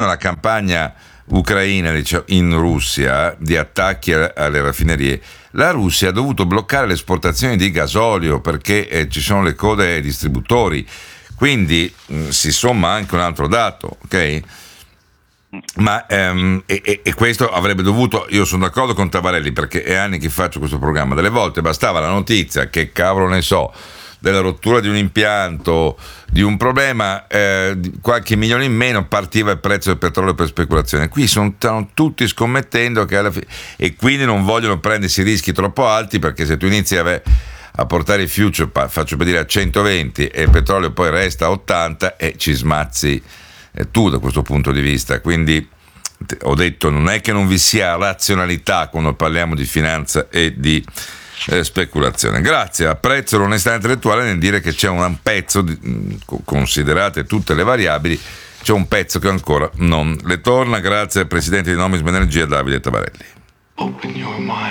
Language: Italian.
la campagna ucraina, diciamo, in Russia, di attacchi alle raffinerie, la Russia ha dovuto bloccare le esportazioni di gasolio perché ci sono le code ai distributori, quindi si somma anche un altro dato, ok? Ma e questo avrebbe dovuto, io sono d'accordo con Tavarelli perché è anni che faccio questo programma, delle volte bastava la notizia, che cavolo ne so, della rottura di un impianto, di un problema, qualche milione in meno partiva il prezzo del petrolio per speculazione. Qui stanno tutti scommettendo che alla fine, e quindi non vogliono prendersi rischi troppo alti, perché se tu inizi a portare i future, faccio per dire, a 120 e il petrolio poi resta a 80 e ci smazzi tu da questo punto di vista. Quindi ho detto, non è che non vi sia razionalità quando parliamo di finanza e di speculazione. Grazie, apprezzo l'onestà intellettuale nel dire che c'è un pezzo, considerate tutte le variabili, c'è un pezzo che ancora non le torna. Grazie al presidente di Nomisma Energia, Davide Tavarelli.